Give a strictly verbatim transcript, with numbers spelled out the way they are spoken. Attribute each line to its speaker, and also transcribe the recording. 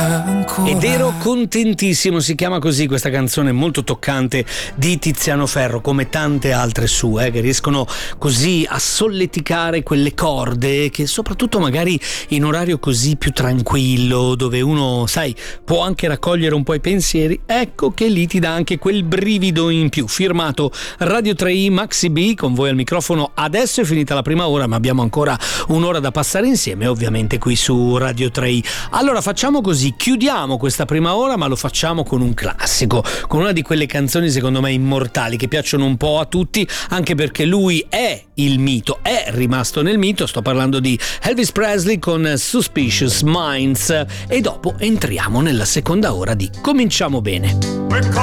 Speaker 1: Ed ero contentissimo, si chiama così questa canzone molto toccante di Tiziano Ferro, come tante altre sue, eh, che riescono così a solleticare quelle corde che soprattutto magari in orario così più tranquillo, dove uno, sai, può anche raccogliere un po' i pensieri, ecco che lì ti dà anche quel brivido in più. Firmato Radio tre i, Maxi B, con voi al microfono. Adesso è finita la prima ora, ma abbiamo ancora un'ora da passare insieme, ovviamente qui su Radio tre i. Allora facciamo così, chiudiamo questa prima ora, ma lo facciamo con un classico, con una di quelle canzoni secondo me immortali che piacciono un po' a tutti, anche perché lui è il mito, è rimasto nel mito. Sto parlando di Elvis Presley con Suspicious Minds, e dopo entriamo nella seconda ora di Cominciamo Bene.